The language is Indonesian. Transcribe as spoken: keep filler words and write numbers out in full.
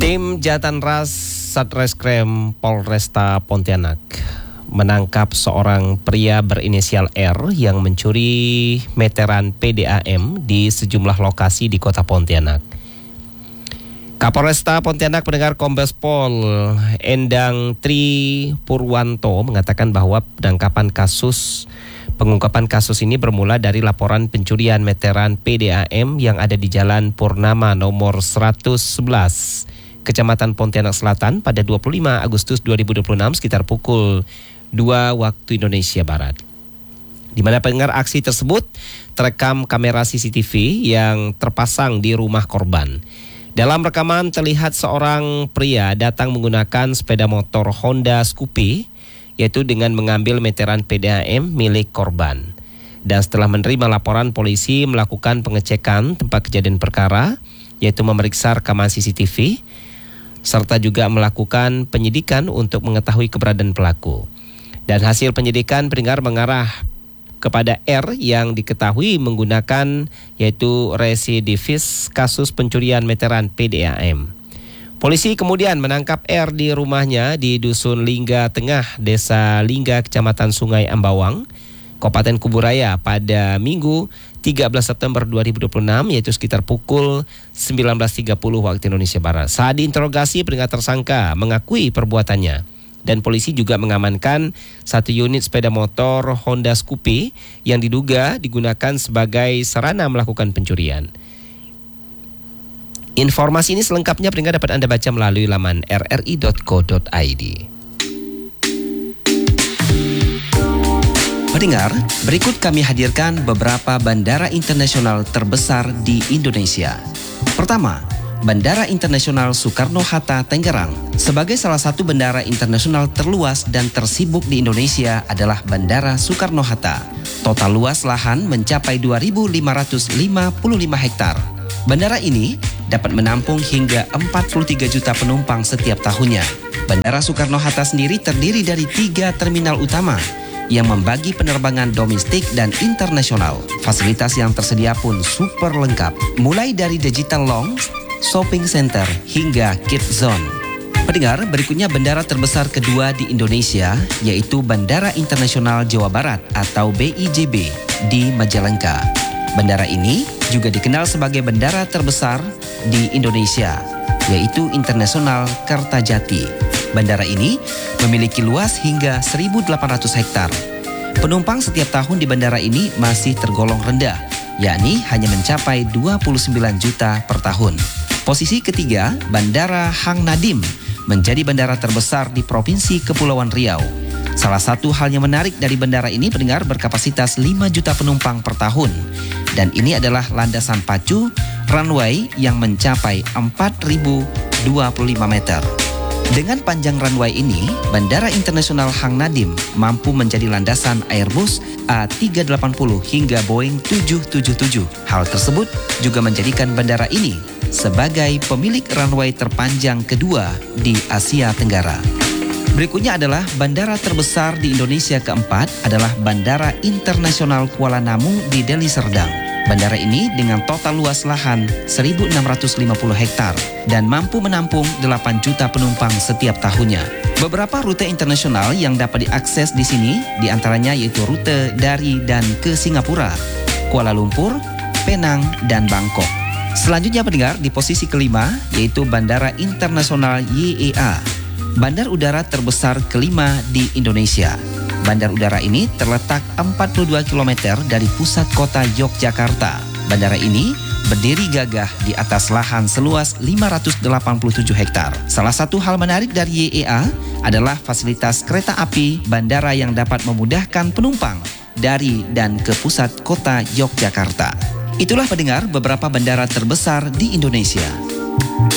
Tim Jatanras Satreskrim Polresta Pontianak menangkap seorang pria berinisial R yang mencuri meteran P D A M di sejumlah lokasi di kota Pontianak. Kapolresta Pontianak pendengar Kombes Pol Endang Tri Purwanto mengatakan bahwa penangkapan kasus pengungkapan kasus ini bermula dari laporan pencurian meteran P D A M yang ada di Jalan Purnama nomor seratus sebelas, Kecamatan Pontianak Selatan pada dua puluh lima Agustus dua ribu dua puluh enam sekitar pukul dua waktu Indonesia Barat. Di mana pendengar aksi tersebut terekam kamera C C T V yang terpasang di rumah korban. Dalam rekaman terlihat seorang pria datang menggunakan sepeda motor Honda Scoopy, yaitu dengan mengambil meteran P D A M milik korban. Dan setelah menerima laporan, polisi melakukan pengecekan tempat kejadian perkara, yaitu memeriksa rekaman C C T V, serta juga melakukan penyidikan untuk mengetahui keberadaan pelaku. Dan hasil penyidikan pendengar mengarah kepada R yang diketahui menggunakan yaitu residivis kasus pencurian meteran P D A M. Polisi kemudian menangkap R di rumahnya di Dusun Lingga Tengah, Desa Lingga, Kecamatan Sungai Ambawang, Kabupaten Kuburaya pada Minggu tiga belas September dua ribu dua puluh enam, yaitu sekitar pukul sembilan belas tiga puluh waktu Indonesia Barat. Saat diinterogasi, pendengar tersangka mengakui perbuatannya. Dan polisi juga mengamankan satu unit sepeda motor Honda Scoopy yang diduga digunakan sebagai sarana melakukan pencurian. Informasi ini selengkapnya pendengar dapat Anda baca melalui laman r r i dot co dot i d. Pendengar, berikut kami hadirkan beberapa bandara internasional terbesar di Indonesia. Pertama, Bandara Internasional Soekarno-Hatta Tangerang. Sebagai salah satu bandara internasional terluas dan tersibuk di Indonesia adalah Bandara Soekarno-Hatta. Total luas lahan mencapai dua ribu lima ratus lima puluh lima hektar. Bandara ini dapat menampung hingga empat puluh tiga juta penumpang setiap tahunnya. Bandara Soekarno-Hatta sendiri terdiri dari tiga terminal utama yang membagi penerbangan domestik dan internasional. Fasilitas yang tersedia pun super lengkap, mulai dari digital lounge, shopping center, hingga kids zone. Pendengar, berikutnya bandara terbesar kedua di Indonesia, yaitu Bandara Internasional Jawa Barat atau B I J B di Majalengka. Bandara ini juga dikenal sebagai bandara terbesar di Indonesia, yaitu Internasional Kertajati. Bandara ini memiliki luas hingga seribu delapan ratus hektar. Penumpang setiap tahun di bandara ini masih tergolong rendah, yakni hanya mencapai dua puluh sembilan juta per tahun. Posisi ketiga, Bandara Hang Nadim menjadi bandara terbesar di Provinsi Kepulauan Riau. Salah satu hal yang menarik dari bandara ini pendengar berkapasitas lima juta penumpang per tahun. Dan ini adalah landasan pacu runway yang mencapai empat ribu dua puluh lima meter. Dengan panjang runway ini, Bandara Internasional Hang Nadim mampu menjadi landasan Airbus A tiga delapan nol hingga Boeing tujuh tujuh tujuh. Hal tersebut juga menjadikan bandara ini sebagai pemilik runway terpanjang kedua di Asia Tenggara. Berikutnya adalah bandara terbesar di Indonesia keempat adalah Bandara Internasional Kuala Namu di Deli Serdang. Bandara ini dengan total luas lahan seribu enam ratus lima puluh hektar dan mampu menampung delapan juta penumpang setiap tahunnya. Beberapa rute internasional yang dapat diakses di sini diantaranya yaitu rute dari dan ke Singapura, Kuala Lumpur, Penang, dan Bangkok. Selanjutnya pendengar di posisi kelima yaitu Bandara Internasional Y E A, bandar udara terbesar kelima di Indonesia. Bandar udara ini terletak empat puluh dua kilometer dari pusat kota Yogyakarta. Bandara ini berdiri gagah di atas lahan seluas lima ratus delapan puluh tujuh hektar. Salah satu hal menarik dari Y E A adalah fasilitas kereta api bandara yang dapat memudahkan penumpang dari dan ke pusat kota Yogyakarta. Itulah pendengar beberapa bandara terbesar di Indonesia.